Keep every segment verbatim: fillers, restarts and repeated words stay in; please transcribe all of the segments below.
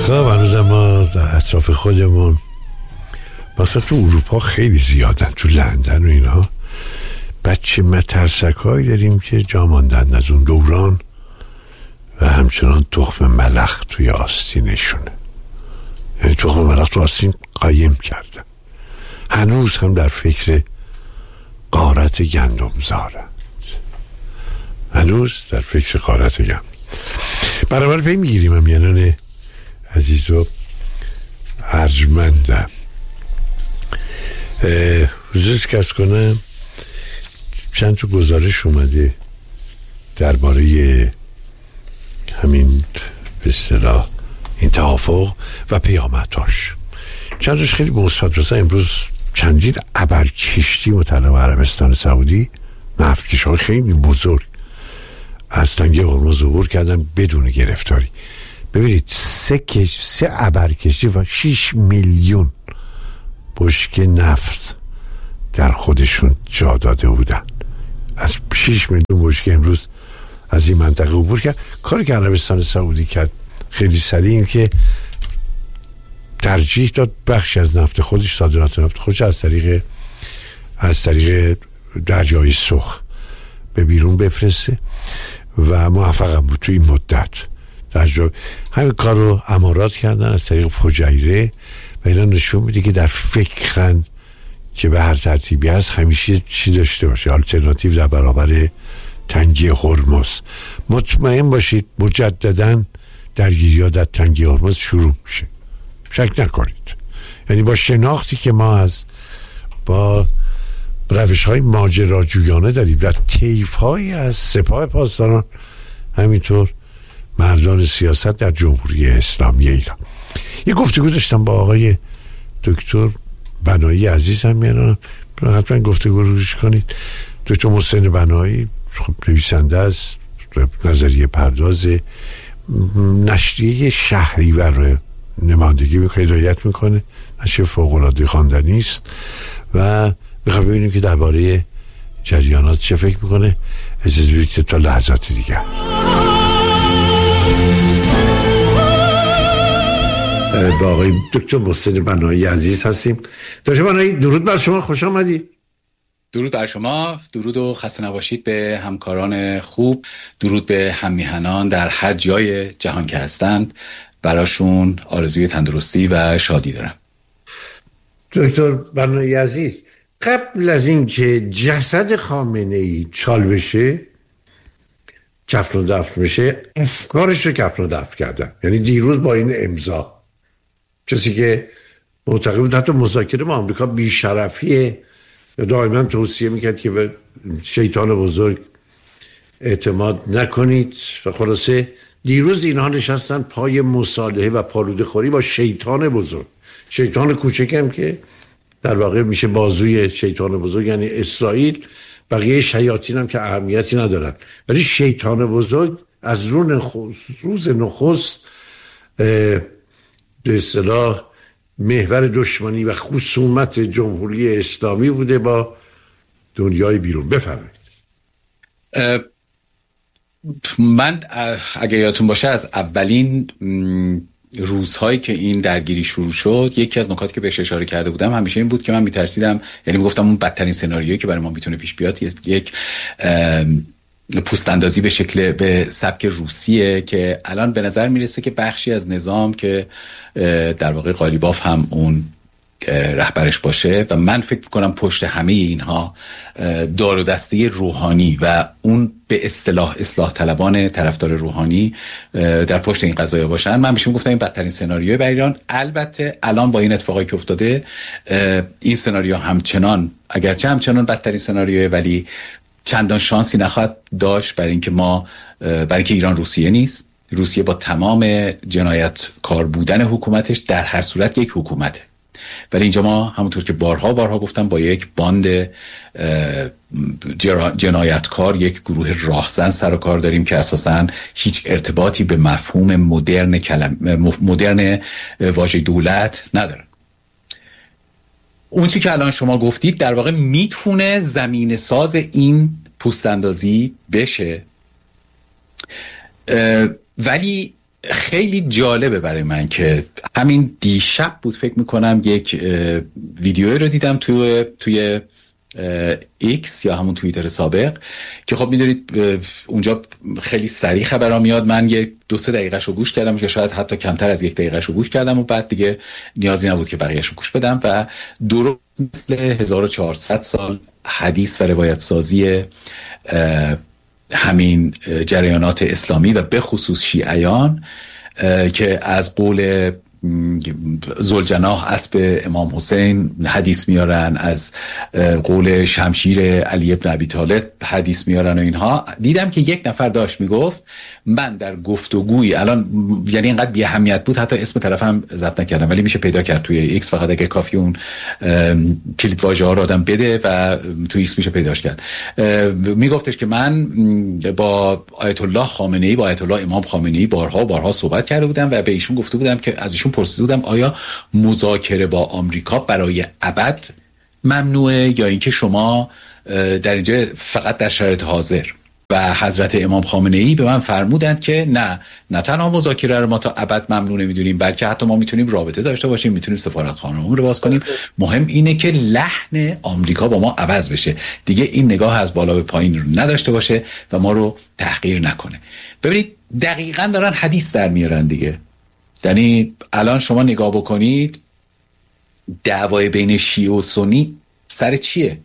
خب هنوز ما در اطراف خودمون مثلا تو اروپا خیلی زیادن، تو لندن و اینا بچه مترسک هایی داریم که جا ماندن از اون دوران و همچنان تخم ملخ توی آستینشونه، یعنی تخم ملخ تو آستین قایم کردن، هنوز هم در فکر غارت گندم زارن، هنوز در فکر غارت گندم. برابر پی میگیریم هم یعنی عزیز و ارجمندم حضورت کس کنم چند تا گزارش اومده درباره همین به اصطلاح این توافق و پیامدهاش. چند روش خیلی مثبت. مثلا امروز چندین ابرکشتی متعلق به عربستان سعودی، نفتکش‌های خیلی بزرگ از تنگه هرمز عبور کردن بدون گرفتاری. ببینید سه کش سه ابرکشتی و شیش میلیون بشکه نفت در خودشون جا داده بودن. از شیش میلیون بشکه امروز از این منطقه عبور کرد. کاری که عربستان سعودی کرد خیلی سریع این که ترجیح داد بخشی از نفت خودش، صادرات نفت خودش از طریق از طریق دریای سرخ به بیرون بفرسته و موفق بود تو این مدت. در جا همین کار رو امارات کردن از طریق فجیره و اینا نشون میده که در فکرن که به هر ترتیبی هست همیشه چی داشته باشه، آلترناتیو در برابر تنگی هرمز. مطمئن باشید مجددا درگیری‌ها در تنگی هرمز شروع میشه، شک نکنید. یعنی با شناختی که ما از با روش‌های ماجراجویانه داریم و طیف‌هایی از سپاه پاسداران، همینطور مردان سیاست در جمهوری اسلامی ایران. یه گفتگو داشتم با آقای دکتر بنایی عزیز، هم میارم حتما گفتگو رو روش کنید. دکتر محسن بنایی خب نویسنده است، نظریه پرداز، نشریه شهریور نمایندگی میکنه، هدایت میکنه، نشریه فوق‌العاده خواندنی است و میخوام ببینیم که درباره جریانات چه فکر میکنه. اجازه بدید تا لحظات دیگه. با آقای دکتر محسن بنایی عزیز هستیم. دکتر بنایی درود بر شما، خوش آمدید. درود بر شما، درود و خسته نباشید به همکاران خوب، درود به هم‌میهنان در هر جای جهان که هستند، براشون آرزوی تندرستی و شادی دارم. دکتر بنایی عزیز، قبل از این که جسد خامنه‌ای چال بشه، کفن و دفن بشه، افکارش رو کفن و دفن کردن. یعنی دیروز با این امضا کسی که معتقد بود حتی مذاکره با آمریکا بی‌شرفیه، دائما توصیه میکرد که به شیطان بزرگ اعتماد نکنید و خلاصه دیروز اینها نشستن پای مصالحه و پالوده خوری با شیطان بزرگ. شیطان کوچکم که در واقع میشه بازوی شیطان بزرگ، یعنی اسرائیل. بقیه شیاطین هم که اهمیتی ندارن، ولی شیطان بزرگ از روز نخست به اصطلاح محور دشمنی و خصومت جمهوری اسلامی بوده با دنیای بیرون. بفرمایید. من اگه یادتون باشه از اولین روزهایی که این درگیری شروع شد، یکی از نکاتی که بهش اشاره کرده بودم همیشه این بود که من میترسیدم، یعنی میگفتم اون بدترین سناریویی که برای ما میتونه پیش بیاد یک پوست اندازی به شکل به سبک روسیه که الان به نظر میرسه که بخشی از نظام که در واقع قالیباف هم اون رهبرش باشه و من فکر میکنم پشت همه اینها دار و دسته روحانی و اون به اصطلاح اصلاح طلبان طرفدار روحانی در پشت این قضایا باشن. من میشه گفتم این بدترین سناریوی برای ایران. البته الان با این اتفاقایی که افتاده این سناریو همچنان، اگرچه همچنان بدترین سناریوی، ولی چندان شانسی نخواهد داشت برای اینکه ما برای اینکه ایران روسیه نیست. روسیه با تمام جنایت کار بودن حکومتش در هر صورت یک حکومته، ولی اینجا ما همونطور که بارها بارها گفتم با یک باند جنایتکار، یک گروه راهزن سر و کار داریم که اساساً هیچ ارتباطی به مفهوم مدرن کلمه مدرن واژه دولت نداره. اون چی که الان شما گفتید در واقع میتونه زمینه ساز این پوست اندازی بشه، ولی خیلی جالبه برای من که همین دیشب بود فکر میکنم یک ویدیوی رو دیدم توی توی ایکس یا همون توییتر سابق که خب میدونید اونجا خیلی سریع خبرها میاد. من یک دو سه دقیقه شو گوش کردم یا شاید حتی کمتر از یک دقیقه شو گوش کردم و بعد دیگه نیازی نبود که بقیه‌شو گوش بدم و درست مثل هزار و چهارصد سال حدیث و روایت سازی همین جریانات اسلامی و به خصوص شیعیان که از قول ذوالجناح اسب امام حسین حدیث میارن، از قول شمشیر علی ابن ابی طالب حدیث میارن و اینها، دیدم که یک نفر داشت میگفت من در گفتگوی الان، یعنی اینقدر بی اهمیت بود حتی اسم طرفم ضبط نکردم ولی میشه پیدا کرد توی ایکس، فقط اگه کافی اون کلید واژه ها رو آدم بده و توی ایکس میشه پیداش کرد. میگفتش که من با آیت الله خامنه ای با آیت الله امام خامنه ای بارها بارها صحبت کرده بودم و به ایشون گفته بودم که از ایشون پرسیده بودم آیا مذاکره با آمریکا برای ابد ممنوعه یا اینکه شما در اینجا فقط در شرایط حاضر؟ و حضرت امام خامنه ای به من فرمودند که نه نه تنها مذاکره رو ما تا ابد ممنوع نمیدونیم بلکه حتی ما میتونیم رابطه داشته باشیم، میتونیم سفارتخانه‌مون رو باز کنیم، مهم اینه که لحن آمریکا با ما عوض بشه، دیگه این نگاه از بالا به پایین رو نداشته باشه و ما رو تحقیر نکنه. ببینید دقیقاً دارن حدیث در میارن دیگه. یعنی الان شما نگاه بکنید دعوای بین شیعه و سنی سر چیه؟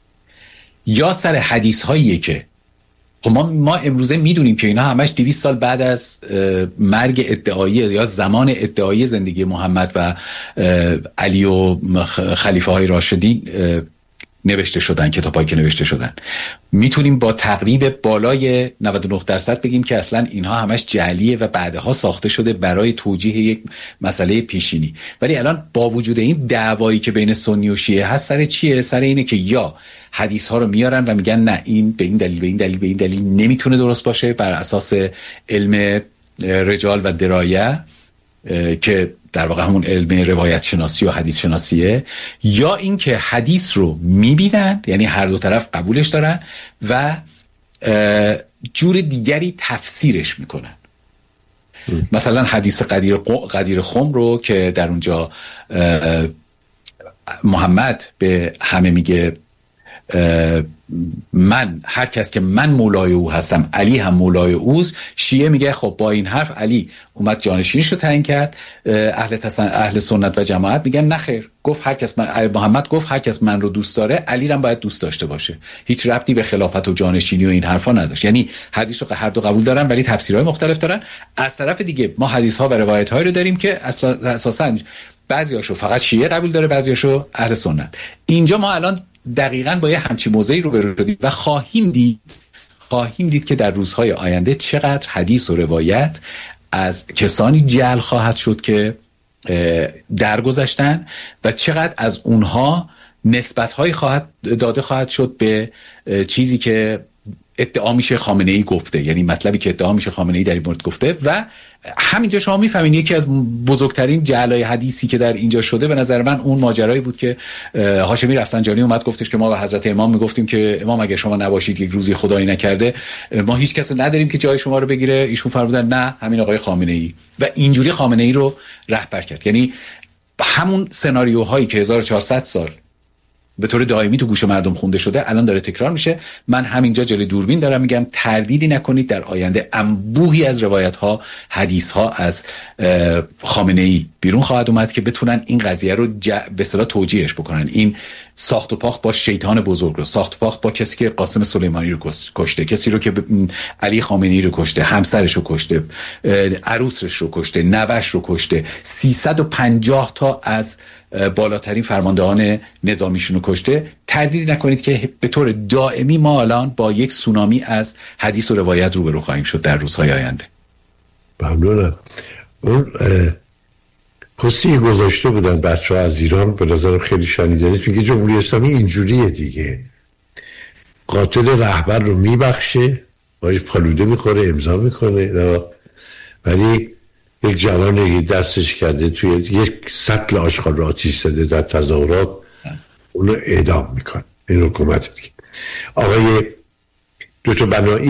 یا سر حدیث هاییه که خب ما, ما امروزه میدونیم که اینا همش دویست سال بعد از مرگ ادعایی یا زمان ادعایی زندگی محمد و علی و خلیفه های راشدین نوشته شدن، کتابایی که نوشته شدن. میتونیم با تقریب بالای نود و نه درصد بگیم که اصلا اینها همش جعلیه و بعدها ساخته شده برای توجیه یک مسئله پیشینی. ولی الان با وجود این دعوایی که بین سنی و شیعه هست سر چیه؟ سر اینه که یا حدیث ها رو میارن و میگن نه این به این دلیل به این دلیل به این دلیل نمیتونه درست باشه بر اساس علم رجال و درایه که در واقع همون علم روایت شناسی و حدیث شناسیه، یا اینکه حدیث رو میبینن، یعنی هر دو طرف قبولش دارن و جور دیگری تفسیرش میکنن. ام. مثلا حدیث قدیر قدیر خم رو که در اونجا محمد به همه میگه من هر کس که من مولای او هستم علی هم مولای اوست، شیعه میگه خب با این حرف علی اومد جانشینیش رو تعیین کرد. اهل تسن... اهل سنت و جماعت میگن نخیر، گفت هر کس من... محمد گفت هر کس من رو دوست داره علی رو باید دوست داشته باشه، هیچ ربطی به خلافت و جانشینی و این حرفا نداشت. یعنی حدیث رو هر دو قبول دارن ولی تفسیرهای مختلف دارن. از طرف دیگه ما حدیث ها و روایت هایی رو داریم که اصلا اساسا بعضیاشو فقط شیعه قبول داره، بعضیاشو اهل سنت. اینجا ما الان دقیقاً با یه همچین موضعی رو برو شدیم و خواهیم دید خواهیم دید که در روزهای آینده چقدر حدیث و روایت از کسانی جعل خواهد شد که درگذشتن و چقدر از اونها نسبت‌های خواهد داده خواهد شد به چیزی که ادعا میشه خامنه ای گفته، یعنی مطلبی که ادعا میشه خامنه ای در این مورد گفته. و همینجا شما میفهمین یکی از بزرگترین جعلای حدیثی که در اینجا شده به نظر من اون ماجرایی بود که هاشمی رفسنجانی اومد گفتش که ما به حضرت امام میگفتیم که امام اگه شما نباشید یک روزی خدایی نکرده ما هیچ کس رو نداریم که جای شما رو بگیره. ایشون فرمودن نه همین آقای خامنه ای، و اینجوری خامنه ای رو رهبر کرد. یعنی همون سناریوهایی که هزار و چهارصد سال به طور دائمی تو گوش مردم خونده شده الان داره تکرار میشه. من همینجا جلوی دوربین دارم میگم تردیدی نکنید در آینده انبوهی از روایت ها حدیث ها از خامنه ای بیرون خواهد اومد که بتونن این قضیه رو ج... به اصطلاح توجیهش بکنن. این ساخت و پاخت با شیطان بزرگ رو، ساخت و پاخت با کسی که قاسم سلیمانی رو کشته، کسی رو که علی خامنه ای رو کشته، همسرش رو کشته، عروسش رو کشته، نوش رو کشته، سیصد و پنجاه تا از بالاترین فرماندهان نظامیشون رو کشته. تردیدی نکنید که به طور دائمی ما الان با یک سونامی از حدیث و روایت روبرو خواهیم شد در روزهای آینده. ممنونم. اون پستی گذاشته بودن بچه ها از ایران به نظر خیلی شنیده نیست، میگه جمهوری اسلامی اینجوریه دیگه، قاتل رهبر رو میبخشه باش پالوده میخوره امضا میکنه، ولی یک جوانی دستش کرده توی یک سطل آشغال را آتیش زده در تظاهرات اونو اعدام میکن این حکومت دیگه. آقای دکتر بنایی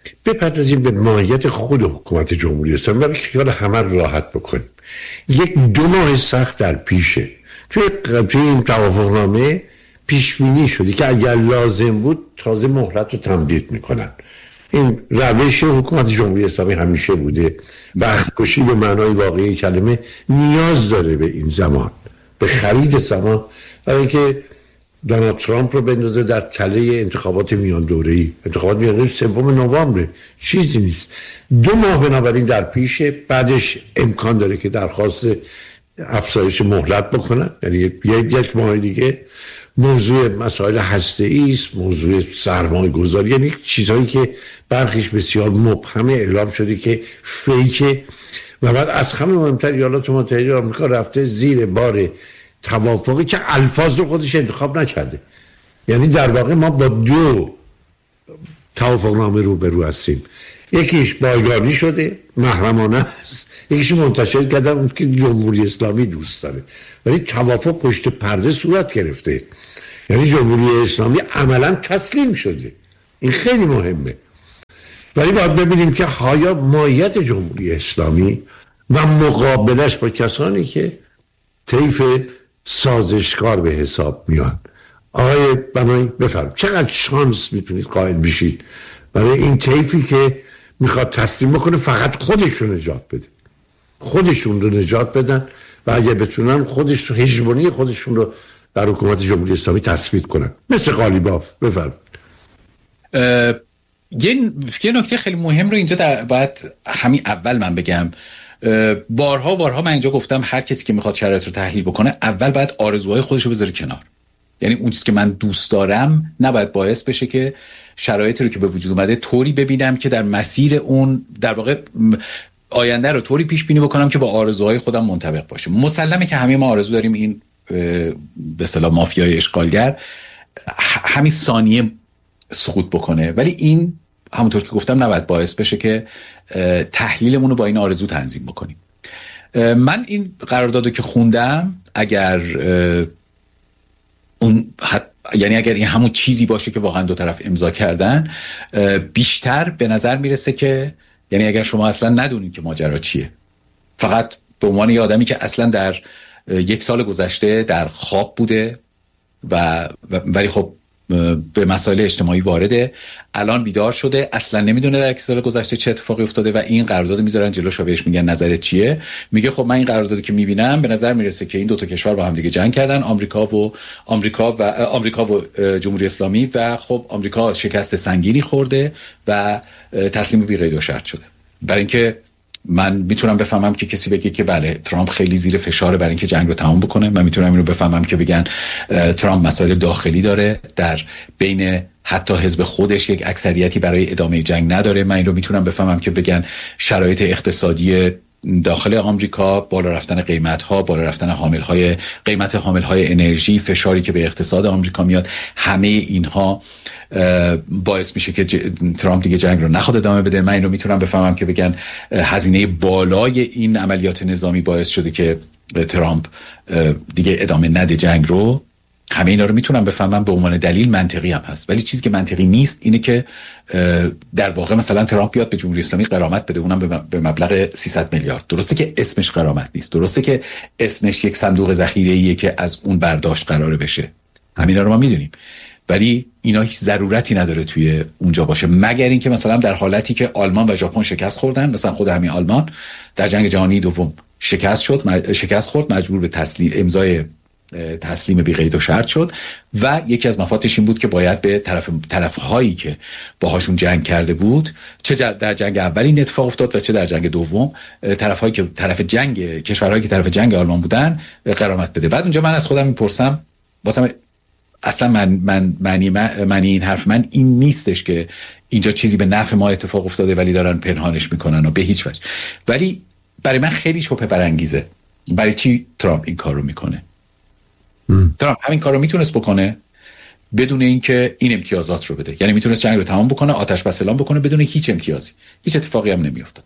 بپردازیم به ماهیت خود حکومت جمهوری اسلامی برای که خیال همه راحت بکنیم. یک دو ماه سخت در پیشه. توی توی این توافقنامه پیش بینی شده که اگر لازم بود تازه مهلت رو تمدید میکنن. این روش حکومت جمهوری اسلامی همیشه بوده. وقت کشی به معنای واقعی کلمه نیاز داره به این زمان، به خرید زمان، برای اینکه دونالد ترامپ رو بندازه در تله انتخابات میان دوره‌ای. انتخابات میان دوره‌ای سوم نوامبر، چیزی نیست. دو ماه بنابراین در پیشه. بعدش امکان داره که درخواست افزایش مهلت بکنن، یعنی یک ماه دیگه. موضوع مسائل هسته‌ای است، موضوع سرمایه گذاری، یعنی چیزهایی که برخیش بسیار مبهم اعلام شده که فیکه. و بعد از همه مهمتر ایالات متحده آمریکا رفته زیر بار توافقی که الفاظ رو خودش انتخاب نکرده. یعنی در واقع ما با دو توافقنامه روبرو هستیم. یکیش بایگانی شده، محرمانه است، یکیش منتشر کردن که جمهوری اسلامی دوست داره، ولی توافق پشت پرده صورت گرفته. یعنی جمهوری اسلامی عملا تسلیم شده. این خیلی مهمه. ولی باید ببینیم که آیا ماهیت جمهوری اسلامی و مقابلش با کسانی که طیف سازشکار به حساب میان. آقای بنایی بفرم چقدر شانس میتونید قائل بشید برای این طیفی که میخواد تسلیم بکنه فقط خودشون نجات بده، خودشون رو نجات بدن و اگه بتونن خودش رو هژمونی خودشون رو در حکومت جمهوری اسلامی تثبیت کنن، مثل قالیباف. بفرم. یه یه نکته خیلی مهم رو اینجا در باید همین اول من بگم. بارها بارها من اینجا گفتم هر کسی که میخواد شرایط رو تحلیل بکنه اول باید آرزوهای خودش رو بذاره کنار. یعنی اون چیزی که من دوست دارم نباید باعث بشه که شرایطی رو که به وجود اومده طوری ببینم که در مسیر اون در واقع آینده رو طوری پیش بینی بکنم که با آرزوهای خودم منطبق باشه. مسلمه که همه ما آرزو داریم این به اصطلاح مافیای اشغالگر همین ثانیه سقوط بکنه، ولی این همونطور که گفتم نباید باعث بشه که تحلیلمون رو با این آرزو تنظیم بکنیم. من این قراردادو که خوندم اگر اون حت... یعنی اگر این همون چیزی باشه که واقعا دو طرف امضا کردن، بیشتر به نظر میرسه که یعنی اگر شما اصلا ندونید که ماجرا چیه، فقط به عنوان یه آدمی که اصلا در یک سال گذشته در خواب بوده و ولی خب به مسائل اجتماعی وارده، الان بیدار شده، اصلا نمیدونه در یک سال گذشته چه اتفاقی افتاده و این قرارداد میذارن جلوش و بهش میگن نظرت چیه؟ میگه خب من این قراردادی که میبینم به نظر میرسه که این دو تا کشور با هم دیگه جنگ کردن، آمریکا و آمریکا و آمریکا و جمهوری اسلامی، و خب آمریکا شکست سنگینی خورده و تسلیم بی قید و شرط شده. برای اینکه من میتونم بفهمم که کسی بگه که بله ترامپ خیلی زیر فشاره برای اینکه جنگ رو تمام بکنه، من میتونم اینو بفهمم که بگن ترامپ مسائل داخلی داره، در بین حتی حزب خودش یک اکثریتی برای ادامه جنگ نداره. من این رو میتونم بفهمم که بگن شرایط اقتصادی داخل آمریکا، بالا رفتن قیمت‌ها، بالا رفتن حامل‌های قیمت حامل‌های انرژی، فشاری که به اقتصاد آمریکا میاد، همه اینها باعث میشه که ترامپ دیگه جنگ رو نخواد ادامه بده. من این رو میتونم بفهمم که بگن هزینه بالای این عملیات نظامی باعث شده که ترامپ دیگه ادامه نده جنگ رو. همه اینا رو میتونم بفهمم، به عنوان دلیل منطقی هم هست. ولی چیزی که منطقی نیست اینه که در واقع مثلا ترامپ بیاد به جمهوری اسلامی غرامت بده، اونم به مبلغ سیصد میلیارد. درسته که اسمش غرامت نیست، درسته که اسمش یک صندوق ذخیره‌ایه که از اون برداشت قراره بشه، همینا رو ما میدونیم، ولی اینا هیچ ضرورتی نداره توی اونجا باشه، مگر اینکه مثلا در حالتی که آلمان و ژاپن شکست خوردن، مثلا خود همین آلمان در جنگ جهانی دوم شکست شد، شکست خورد، مجبور به تسلیم امضای تسلیم بی قید و شرط شد و یکی از مفادش این بود که باید به طرف طرف‌هایی که باهاشون جنگ کرده بود، چه در جنگ اول این اتفاق افتاد و چه در جنگ دوم، طرف‌هایی که طرف جنگ کشورهایی که طرف جنگ آلمان بودن غرامت بده. بعد اونجا من از خودم میپرسم، واسه اصلا من من معنی معنی این حرف من این نیستش که اینجا چیزی به نفع ما اتفاق افتاده ولی دارن پنهانش میکنن و به هیچ وجه، ولی برای من خیلی شبهه برانگیزه برای چی ترامپ این کارو میکنه. ترامپ همین کار رو میتونست بکنه بدون اینکه این امتیازات رو بده، یعنی میتونست جنگ رو تمام بکنه، آتش بس اعلام بکنه بدون هیچ امتیازی، هیچ اتفاقی هم نمیافتاد.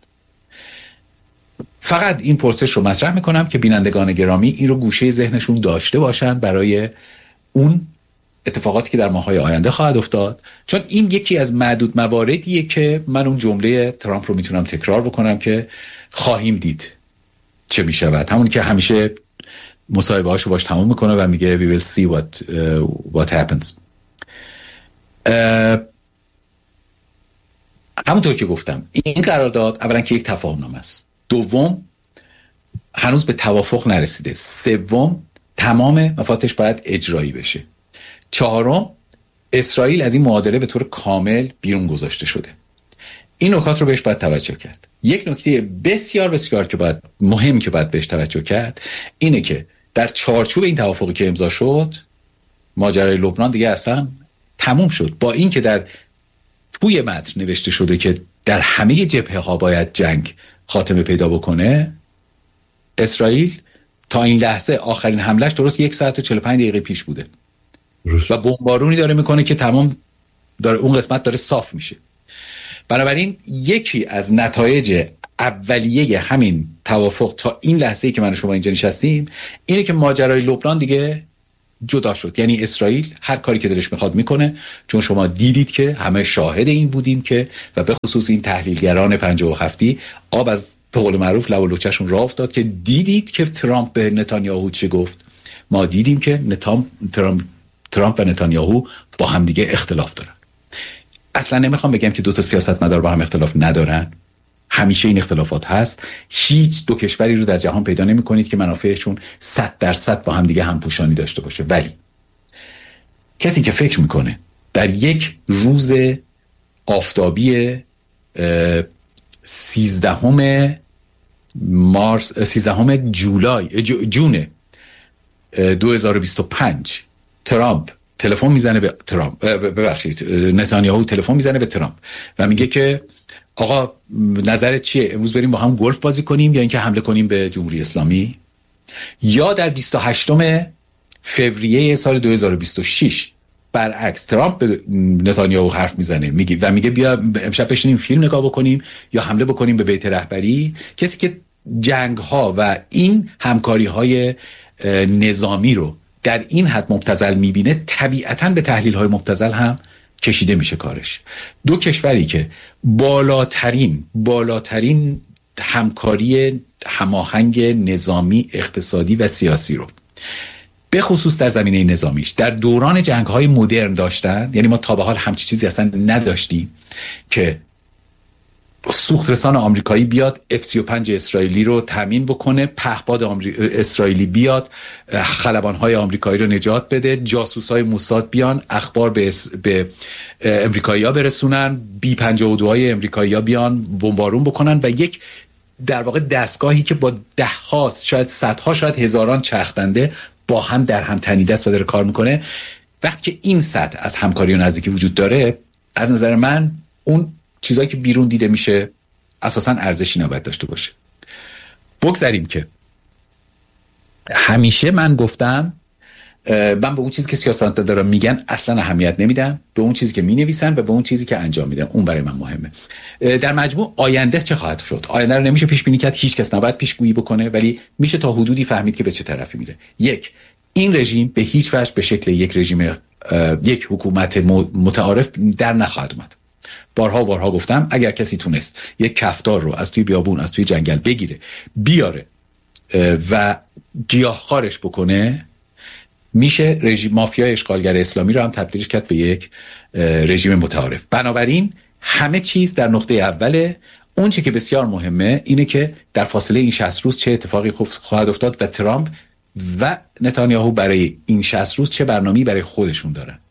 فقط این پرسش رو مطرح میکنم که بینندگان گرامی این رو گوشه ذهنشون داشته باشن برای اون اتفاقاتی که در ماه‌های آینده خواهد افتاد، چون این یکی از معدود مواردیه که من اون جمله ترامپ رو میتونم تکرار بکنم که خواهیم دید چه میشود. همون که همیشه مصاحبه هاشو باش تموم میکنه و میگه we will see what uh, what happens. uh, همونطور که گفتم این قرارداد اولا که یک تفاهم نامه است، دوم هنوز به توافق نرسیده، سوم تمام مفادش باید اجرایی بشه، چهارم اسرائیل از این معادله به طور کامل بیرون گذاشته شده. این نکات رو بهش باید توجه کرد. یک نکته بسیار بسیار که باید مهم که باید بهش توجه کرد اینه که در چارچوب این توافقی که امضا شد ماجرای لبنان دیگه اصلا تموم شد، با این که در توی متن نوشته شده که در همه جبهه ها باید جنگ خاتمه پیدا بکنه. اسرائیل تا این لحظه آخرین حملش درست یک ساعت و چهل و پنج دقیقه پیش بوده و بمبارونی داره میکنه که تمام داره اون قسمت داره صاف میشه. بنابراین یکی از نتایج اولیه همین توافق تا این لحظه‌ای که من و شما اینجا نشستیم اینه که ماجرای لبنان دیگه جدا شد. یعنی اسرائیل هر کاری که دلش میخواد میکنه، چون شما دیدید که همه شاهد این بودیم که و به خصوص این تحلیلگران پنجاه و هفتی آب از به قول معروف لب و لوچه‌شون راه افتاد که دیدید که ترامپ به نتانیاهو چه گفت. ما دیدیم که نتام ترامپ ترامپ و نتانیاهو با هم دیگه اختلاف دارن. اصلا نمیخوام بگم که دو تا سیاستمدار با هم اختلاف ندارن، همیشه این اختلافات هست. هیچ دو کشوری رو در جهان پیدا نمی‌کنید که منافعشون صد درصد با هم دیگه همپوشانی داشته باشه. ولی کسی که فکر میکنه در یک روز آفتابی سیزدهم مارس سیزدهم جولای جون دو هزار و بیست و پنج ترامپ تلفن میزنه به ترامپ ببخشید نتانیاهو تلفن میزنه به ترامپ و میگه که آقا نظرت چیه، امروز بریم با هم گلف بازی کنیم یا اینکه حمله کنیم به جمهوری اسلامی؟ یا در بیست و هشتم فوریه سال دو هزار و بیست و شش برعکس ترامپ به نتانیاهو حرف میزنه میگه و میگه بیا امشب بشینیم فیلم نگاه بکنیم یا حمله بکنیم به بیت رهبری. کسی که جنگ ها و این همکاری های نظامی رو در این حد مبتذل میبینه طبیعتاً به تحلیل های مبتذل هم کشیده میشه کارش. دو کشوری که بالاترین بالاترین همکاری هماهنگ نظامی، اقتصادی و سیاسی رو به خصوص در زمینه نظامیش در دوران جنگ‌های مدرن داشتن، یعنی ما تا به حال همچین چیزی اصلا نداشتیم که سوخترسان آمریکایی بیاد اف سی و پنج اسرائیلی رو تامین بکنه، پهپاد آمری... اسرائیلی بیاد خلبان‌های آمریکایی رو نجات بده، جاسوس‌های موساد بیان اخبار به, اس... به امریکایی‌ها برسونن، بی پنجاه و دو های امریکایی‌ها بیان بمبارون بکنن و یک در واقع دستگاهی که با ده ها شاید صدها شاید هزاران چرخدنده با هم در هم تنیده است و داره کار میکنه. وقتی که این سطح از همکاری و نزدیکی وجود داره، از نظر من اون چیزایی که بیرون دیده میشه اساساً ارزشی نباید داشته باشه. بگذاریم که همیشه من گفتم من به اون چیزی که سیاستمدارا میگن اصلا اهمیت نمیدم، به اون چیزی که مینویسن و به اون چیزی که انجام میدن اون برای من مهمه. در مجموع آینده چه خواهد شد؟ آینده رو نمیشه پیش بینی کرد، هیچ کس نباید پیشگویی بکنه، ولی میشه تا حدودی فهمید که به چه طرفی میره. یک، این رژیم به هیچ وجه به شکل یک رژیم یک حکومت متعارف در نخواهد اومد. بارها بارها گفتم اگر کسی تونست یک کفتار رو از توی بیابون از توی جنگل بگیره بیاره و گیاهخوارش بکنه، میشه رژیم مافیای اشغالگر اسلامی رو هم تبدیلش کرد به یک رژیم متعارف. بنابراین همه چیز در نقطه اوله. اون چی که بسیار مهمه اینه که در فاصله این شصت روز چه اتفاقی خواهد افتاد و ترامپ و نتانیاهو برای این شصت روز چه برنامه‌ای برای خودشون دارن.